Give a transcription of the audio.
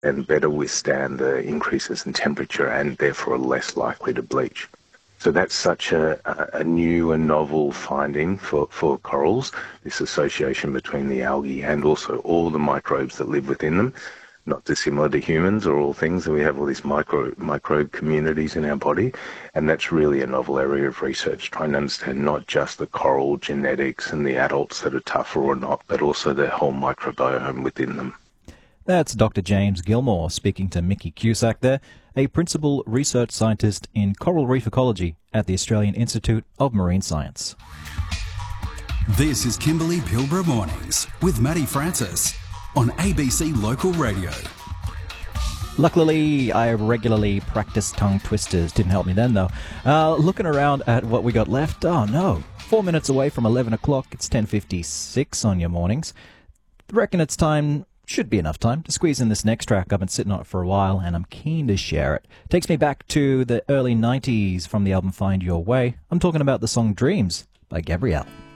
and better withstand the increases in temperature and therefore are less likely to bleach. So that's such a new and novel finding for corals, this association between the algae and also all the microbes that live within them, not dissimilar to humans or all things. We have all these microbe communities in our body, and that's really a novel area of research, trying to understand not just the coral genetics and the adults that are tougher or not, but also the whole microbiome within them. That's Dr. James Gilmore speaking to Mickey Cusack there, a principal research scientist in coral reef ecology at the Australian Institute of Marine Science. This is Kimberley Pilbara Mornings with Matty Francis on ABC Local Radio. Luckily, I regularly practice tongue twisters. Didn't help me then, though. Looking around at what we got left, oh no, 4 minutes away from 11 o'clock. It's 10:56 on your mornings. Reckon it's time... should be enough time to squeeze in this next track. I've been sitting on it for a while and I'm keen to share it. Takes me back to the early 90s from the album Find Your Way. I'm talking about the song Dreams by Gabrielle.